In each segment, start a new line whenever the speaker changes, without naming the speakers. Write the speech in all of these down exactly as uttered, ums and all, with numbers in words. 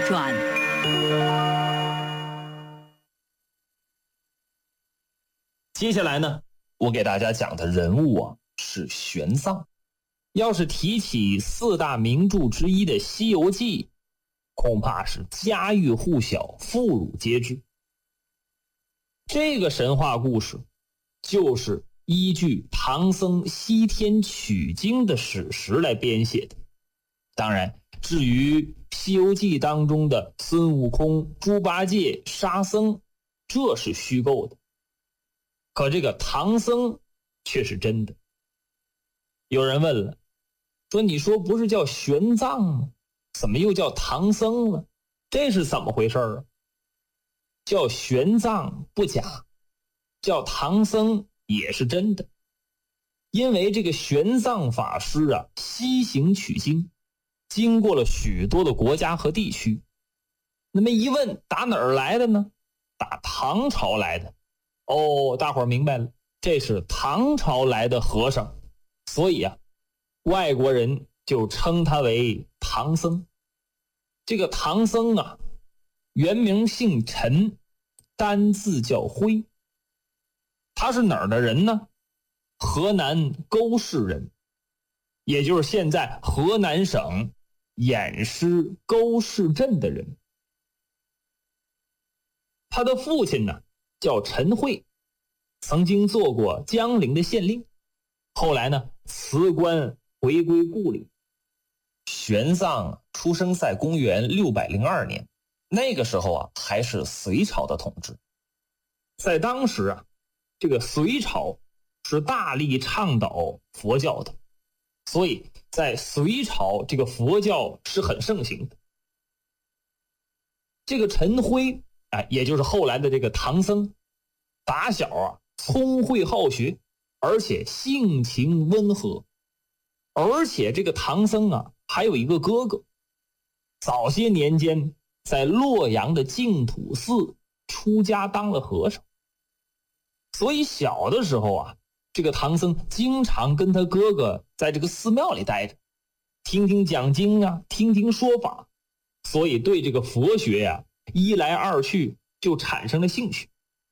传》。
接下来呢，我给大家讲的人物啊是玄奘。要是提起四大名著之一的《西游记》，恐怕是家喻户晓，妇孺皆知。这个神话故事就是依据唐僧西天取经的史实来编写的。当然，至于《西游记》当中的孙悟空、猪八戒、沙僧，这是虚构的。可这个唐僧却是真的。有人问了，说你说不是叫玄奘吗？怎么又叫唐僧了？这是怎么回事啊？叫玄奘不假，叫唐僧也是真的。因为这个玄奘法师啊，西行取经，经过了许多的国家和地区。那么一问，打哪儿来的呢？打唐朝来的。哦，大伙儿明白了，这是唐朝来的和尚，所以啊，外国人就称他为唐僧。这个唐僧啊，原名姓陈，单字叫辉。他是哪儿的人呢？河南沟市人，也就是现在河南省偃师沟市镇的人。他的父亲呢叫陈慧，曾经做过江陵的县令，后来呢辞官回归故里。玄奘出生在公元六百零二年，那个时候啊还是隋朝的统治。在当时啊，这个隋朝是大力倡导佛教的，所以在隋朝这个佛教是很盛行的。这个陈辉啊，也就是后来的这个唐僧，打小啊聪慧好学，而且性情温和。而且这个唐僧啊还有一个哥哥，早些年间在洛阳的净土寺出家当了和尚。所以小的时候啊，这个唐僧经常跟他哥哥在这个寺庙里待着，听听讲经啊，听听说法，所以对这个佛学呀、啊、一来二去就产生了兴趣。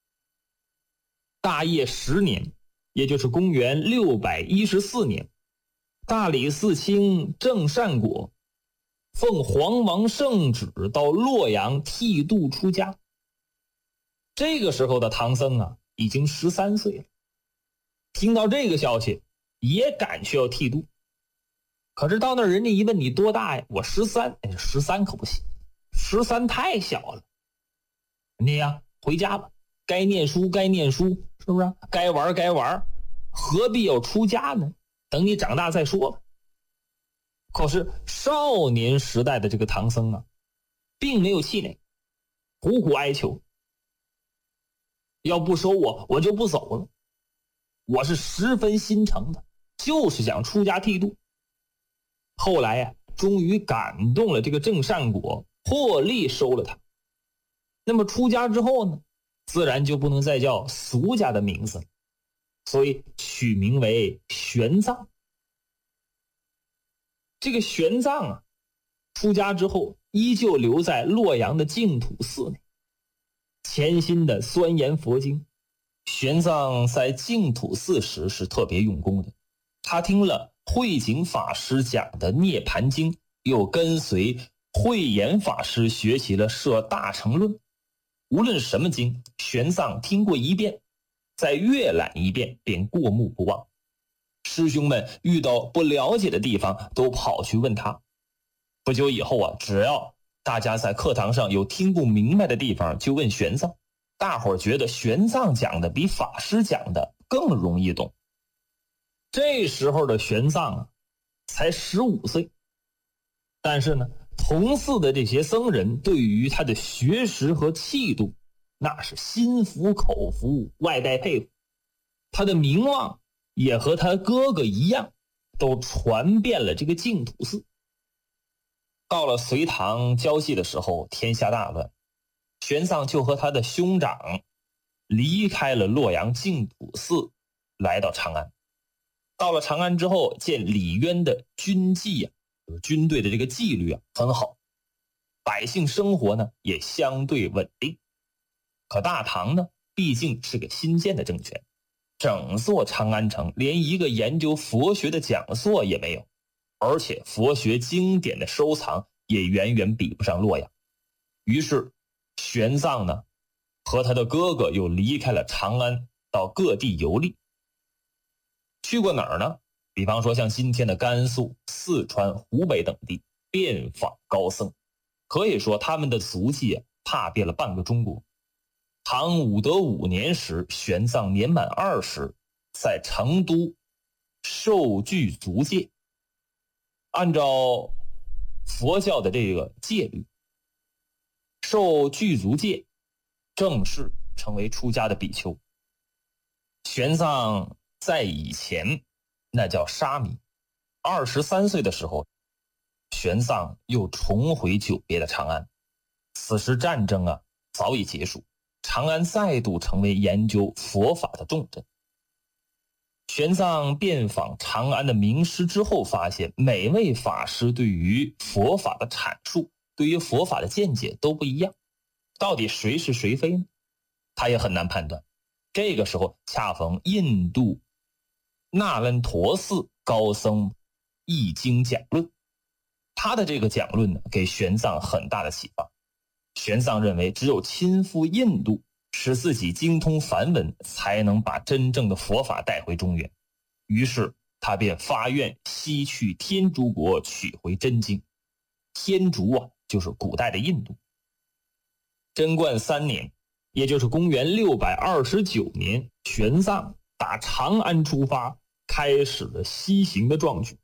大业十年，也就是公元六百一十四年，大理寺卿郑善果奉皇王圣旨到洛阳剃度出家。这个时候的唐僧啊已经十三岁了，听到这个消息也赶去要剃度。可是到那儿人家一问你多大呀？我十三。哎，十三可不行，十三太小了。你呀回家吧，该念书该念书，是不是？该玩该玩，何必要出家呢？等你长大再说吧。可是少年时代的这个唐僧啊，并没有气馁，苦苦哀求，要不收我，我就不走了。我是十分心诚的，就是想出家剃度。后来呀、啊，终于感动了这个郑善果，破例收了他。那么出家之后呢，自然就不能再叫俗家的名字了，所以取名为玄奘。这个玄奘啊，出家之后依旧留在洛阳的净土寺内，潜心的钻研佛经。玄奘在净土寺时是特别用功的，他听了慧景法师讲的《涅盘经》，又跟随慧眼法师学习了《摄大乘论》。无论什么经，玄奘听过一遍，再阅览一遍，便过目不忘。师兄们遇到不了解的地方，都跑去问他。不久以后啊，只要大家在课堂上有听不明白的地方，就问玄奘。大伙儿觉得玄奘讲的比法师讲的更容易懂。这时候的玄奘啊，才十五岁，但是呢，同寺的这些僧人对于他的学识和气度，那是心服口服，外带佩服。他的名望也和他哥哥一样，都传遍了这个净土寺。到了隋唐交际的时候，天下大乱，玄奘就和他的兄长离开了洛阳净土寺，来到长安。到了长安之后，见李渊的军纪啊，军队的这个纪律啊很好， 百姓生活呢也相对稳定。可大唐呢，毕竟是个新建的政权，整座长安城连一个研究佛学的讲座也没有，而且佛学经典的收藏也远远比不上洛阳。于是玄奘呢和他的哥哥又离开了长安，到各地游历。去过哪儿呢？比方说像今天的甘肃、四川、湖北等地，遍访高僧，可以说他们的足迹啊踏遍了半个中国。唐武德五年时，玄奘年满二十，在成都受具足戒。按照佛教的这个戒律，受具足戒正式成为出家的比丘。玄奘在以前那叫沙弥。二十三岁的时候，玄奘又重回久别的长安。此时战争啊早已结束，长安再度成为研究佛法的重镇。玄奘遍访长安的名师之后，发现每位法师对于佛法的阐述，对于佛法的见解都不一样，到底谁是谁非呢？他也很难判断。这个时候恰逢印度那兰陀寺高僧译经讲论，他的这个讲论呢，给玄奘很大的启发。玄奘认为只有亲赴印度，使自己精通梵文，才能把真正的佛法带回中原。于是他便发愿西去天竺国取回真经。天竺啊，就是古代的印度。贞观三年，也就是公元六百二十九年，玄奘打长安出发，开始了西行的壮举。